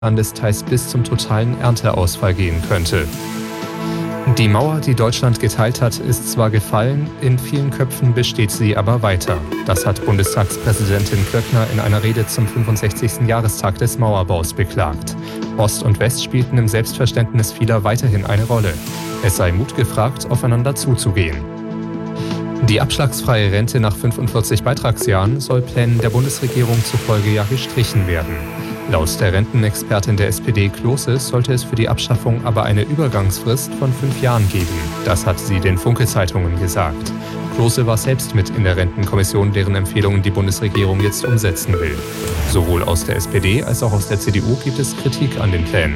Landesteils bis zum totalen Ernteausfall gehen könnte. Die Mauer, die Deutschland geteilt hat, ist zwar gefallen, in vielen Köpfen besteht sie aber weiter. Das hat Bundestagspräsidentin Klöckner in einer Rede zum 65. Jahrestag des Mauerbaus beklagt. Ost und West spielten im Selbstverständnis vieler weiterhin eine Rolle. Es sei Mut gefragt, aufeinander zuzugehen. Die abschlagsfreie Rente nach 45 Beitragsjahren soll Plänen der Bundesregierung zufolge ja gestrichen werden. Laut der Rentenexpertin der SPD Klose sollte es für die Abschaffung aber eine Übergangsfrist von 5 Jahren geben. Das hat sie den Funke-Zeitungen gesagt. Klose war selbst mit in der Rentenkommission, deren Empfehlungen die Bundesregierung jetzt umsetzen will. Sowohl aus der SPD als auch aus der CDU gibt es Kritik an den Plänen.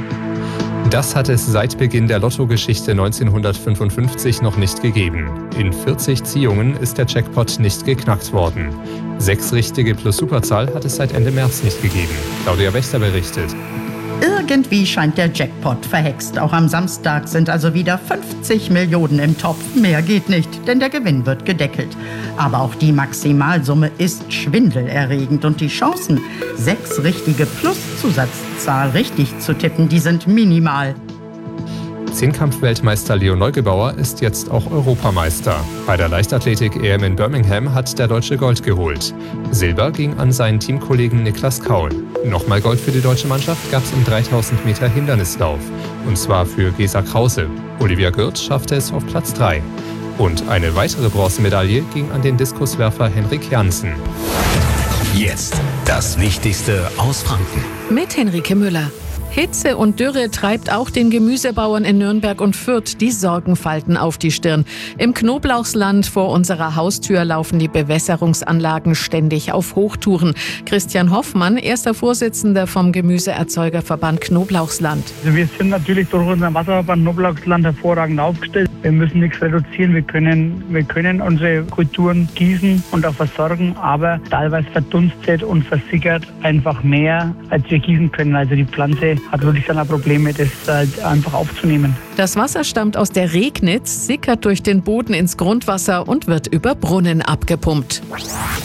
Das hat es seit Beginn der Lottogeschichte 1955 noch nicht gegeben. In 40 Ziehungen ist der Jackpot nicht geknackt worden. 6 richtige plus Superzahl hat es seit Ende März nicht gegeben. Claudia Wächter berichtet. Irgendwie scheint der Jackpot verhext. Auch am Samstag sind also wieder 50 Millionen im Topf. Mehr geht nicht, denn der Gewinn wird gedeckelt. Aber auch die Maximalsumme ist schwindelerregend und die Chancen, 6 richtige plus Zusatzzahl richtig zu tippen, die sind minimal. Zehnkampf-Weltmeister Leo Neugebauer ist jetzt auch Europameister. Bei der Leichtathletik-EM in Birmingham hat der Deutsche Gold geholt. Silber ging an seinen Teamkollegen Niklas Kaul. Nochmal Gold für die deutsche Mannschaft gab es im 3000 Meter Hindernislauf. Und zwar für Gesa Krause. Olivia Gürt schaffte es auf Platz 3. Und eine weitere Bronzemedaille ging an den Diskuswerfer Henrik Jansen. Jetzt das Wichtigste aus Franken. Mit Henrike Müller. Hitze und Dürre treibt auch den Gemüsebauern in Nürnberg und Fürth die Sorgenfalten auf die Stirn. Im Knoblauchsland vor unserer Haustür laufen die Bewässerungsanlagen ständig auf Hochtouren. Christian Hoffmann, erster Vorsitzender vom Gemüseerzeugerverband Knoblauchsland. Also wir sind natürlich durch unseren Wasserverband Knoblauchsland hervorragend aufgestellt. Wir müssen nichts reduzieren. Wir können unsere Kulturen gießen und auch versorgen, aber teilweise verdunstet und versickert einfach mehr, als wir gießen können. Also die Pflanze hat wirklich dann auch Probleme, das halt einfach aufzunehmen. Das Wasser stammt aus der Regnitz, sickert durch den Boden ins Grundwasser und wird über Brunnen abgepumpt.